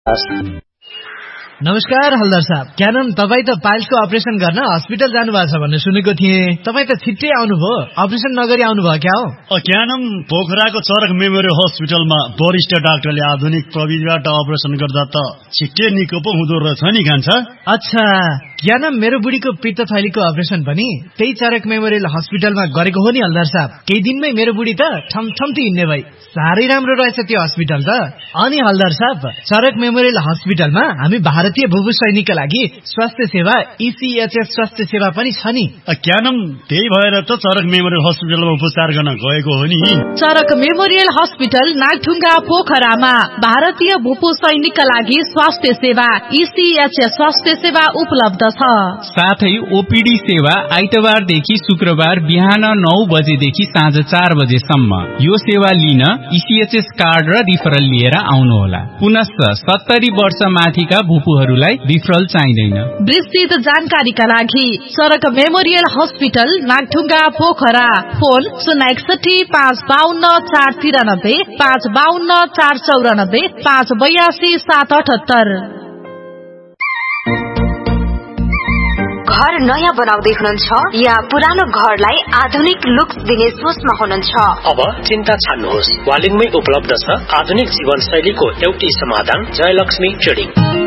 नमस्कार हल्दार साहब, क्या नाम तपाईँ त पाइल्सको अपरेसन गर्न हस्पिटल जानुभएको छ भन्ने सुनेको थिएँ। तपाईँ त छिट्टै आउनुभयो, अपरेसन नगरी आउनुभयो क्या हो? क्या नाम पोखराको चरक मेमोरियल हस्पिटलमा वरिष्ठ डाक्टरले आधुनिक प्रविधिबाट अपरेसन गर्दा त छिट्टै निको पो हुँदो रहेछ नि कान्छ। अच्छा, क्या नाम मेरो बुढीको पित्त थैलीको अपरेसन पनि त्यही चरक मेमोरियल हस्पिटलमा गरेको हो नि हल्दार साहब। केही दिनमै मेरो बुढी त ठमठम्ती हिँड्ने भई। साह्रै राम्रो रहेछ त्यो हस्पिटल त। अनि हल्दार साहब, चरक मेमोरियल हस्पिटलमा हामी भारतीय भूभू सैनिकका लागि स्वास्थ्य सेवा ECHS स्वास्थ्य सेवा पनि छ नि। क्या नाम त्यही भएर त चरक मेमोरियल हस्पिटलमा उपचार गर्न गएको हो नि। चरक मेमोरियल हस्पिटल नागढुङ्गा पोखरामा भारतीय भूभू सैनिकका लागि स्वास्थ्य सेवा ECHS स्वास्थ्य सेवा उपलब्ध छ। साथै ओपीडी सेवा आइतबारदेखि शुक्रबार बिहान 9 बजेदेखि साँझ 4 बजेसम्म। यो सेवा लिन ECHS कार्ड र रिफरल लिएर आउनुहोला। पुनश्च 70 वर्ष माथिका भूपूहरूलाई रिफरल चाहिँदैन। विस्तृत जानकारीका लागि चरक memorial hospital Nagdhunga Pokhara, phone 061 552 493 552 494 582 778। घर नयाँ बनाउँदै हुनुहुन्छ या पुरानो घरलाई आधुनिक लुक दिने सोचमा हुनुहुन्छ? अब चिन्ता छाड्नुहोस्, वालिङमै उपलब्ध छ आधुनिक जीवनशैलीको एउटै समाधान, जयलक्ष्मी ट्रेडिङ।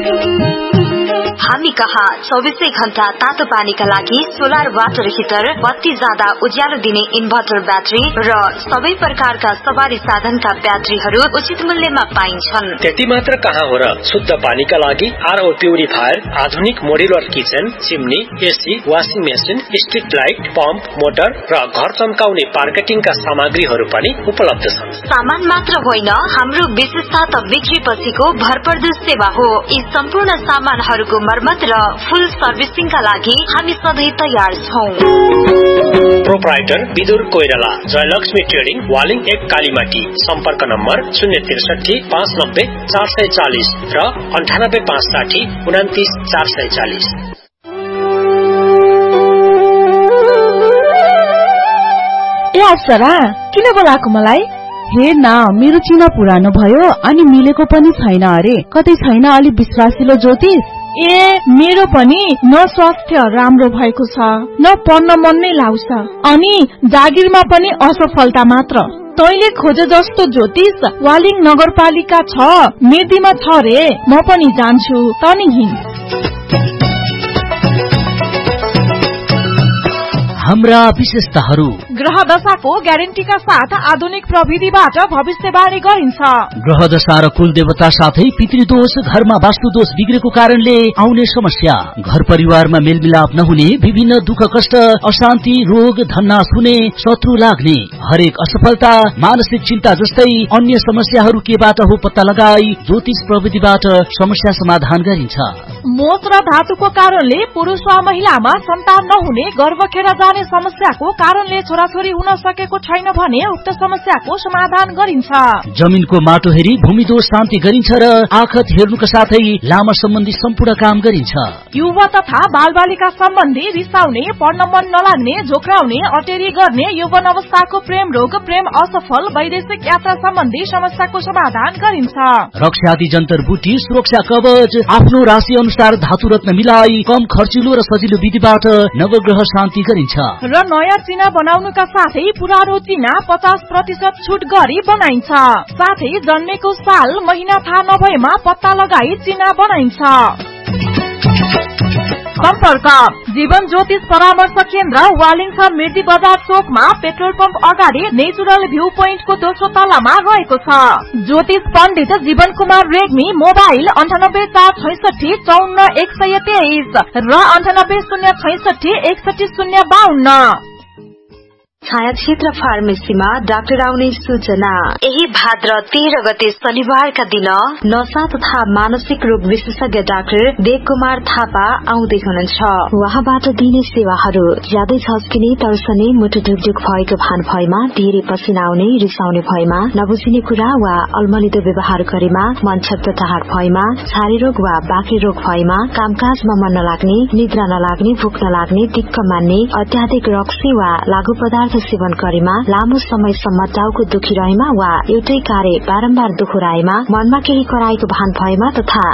हामी कहाँ 24 घण्टा तातो पानीका लागि सोलर वाटर हिटर, बत्ती जाँदा उज्यालो दिने इन्भर्टर ब्याट्री र सबै प्रकारका सवारी साधनका ब्याट्रीहरू उचित मूल्यमा पाइन्छन्। त्यति मात्र कहाँ हो र, शुद्ध पानीका लागि RO प्युरिफायर, आधुनिक modular kitchen, chimney, AC, washing machine, street light, pump, motor र घर चम्काउने मार्केटिङका सामग्रीहरू पनि उपलब्ध छन्। सामान मात्र होइन, हाम्रो विशेषता त बिक्री पछिको भरपर्दो सेवा हो। यी सम्पूर्ण सामानहरूको मर्मत र फुल सर्भिसिङका लागि हामी सधैँ तयार छौं। Proprietor Vidur Koirala, Jayalakshmi trading, Waling 1 Kalimati. सम्पर्क नम्बर 063 590 440 र 98 560 29 440। ए अप्सरा, किन बोलाएको मलाई? हेर न, मेरो चिना पुरानो भयो अनि मिलेको पनि छैन अरे। कतै छैन अलि विश्वासिलो ज्योतिष? ए मेरो पनि न स्वास्थ्य राम्रो भएको छ, न पढ्न मन नै लाग्छ, अनि जागिरमा पनि असफलता मात्र। तैले खोजे जस्तो ज्योतिष वालिङ नगरपालिका 6 मेर्दीमा छ रे। म पनि जान्छु, तनी हिँड। हाम्रा विशेषताहरू: ग्रह दशाको ग्यारेन्टीका साथ आधुनिक प्रविधिबाट भविष्यवाणी गरिन्छ। ग्रह दशा र कुल देवता साथै पितृदोष, घरमा वास्तु दोष बिग्रेको कारणले आउने समस्या, घर परिवारमा मेलमिलाप नहुने, विभिन्न दुःख कष्ट, अशान्ति, रोग, धननाश हुने, शत्रु लाग्ने, हरेक असफलता, मानसिक चिन्ता जस्तै अन्य समस्याहरू केबाट हो पत्ता लगाई ज्योतिष प्रविधिबाट समस्या समाधान गरिन्छ। मोच र धातुको कारणले पुरुष वा महिलामा सन्तान नहुने, गर्भ खेर जाने समस्याको कारणले छोराछोरी हुन सकेको छैन भने उक्त समस्याको समाधान गरिन्छ। जमिनको माटो हेरी भूमि दोष शान्ति गरिन्छ र आखत हेर्नुका साथै लामा सम्बन्धी सम्पूर्ण काम गरिन्छ। युवा तथा बालबालिका सम्बन्धी रिसाउने, पढ्न मन नलाग्ने, झोक्राउने, अटेरी गर्ने, यौवन अवस्थाको प्रेम रोग, प्रेम असफल, वैदेशिक यात्रा सम्बन्धी समस्याको समाधान गरिन्छ। रक्षादि जन्तर बुटी, सुरक्षा कवच, आफ्नो राशि अनुसार धातु रत्न मिलाई कम खर्चिलो र सजिलो विधिबाट नवग्रह शान्ति गरिन्छ। र नयाँ चिना बनाउनुका साथै पुरानो चिना 50% छुट गरी बनाइन्छ। साथै जन्मेको साल महिना थाहा नभएमा पत्ता लगाई चिना बनाइन्छ। सम्पर्क: जीवन ज्योतिष परामर्श केन्द्र, वालिङ मिर्दी बजार चोकमा, पेट्रोल पम्प अगाडि, नेचुरल भ्यू पोइन्टको दोस्रो तलामा रहेको छ। ज्योतिष पण्डित जीवन कुमार रेग्मी, मोबाइल 98 466 54 123 र 98 066 61 052। छाया क्षेत्र फार्मेसीमा डाक्टर आउने सूचना। यही भाद्र 13 गते शनिबारका दिन नशा तथा मानसिक रोग विशेषज्ञ डाक्टर देव कुमार थापा आउँदै हुनुहुन्छ। उहाँबाट दिने सेवाहरू: ज्यादै झस्किने, तर्सने, मुटु ढुकढुक भएको भान भएमा, धेरै पसिना आउने, रिसाउने भएमा, नबुझिने कुरा वा अल्मलिदो व्यवहार गरेमा, मन छटपटाहट भएमा, छारे रोग वा बाक्रे रोग भएमा, कामकाजमा मन नलाग्ने, निद्रा नलाग्ने, भोक नलाग्ने, दिक्क मान्ने, अत्याधिक रक्सी वा लागू पदार्थ पदार्थ सेवन गरेमा, लामो समयसम्म टाउको दुखिरहेमा वा एउटै कार्य बारम्बार दोहोऱ्याएमा, मनमा केही कराएको भान भएमा तथा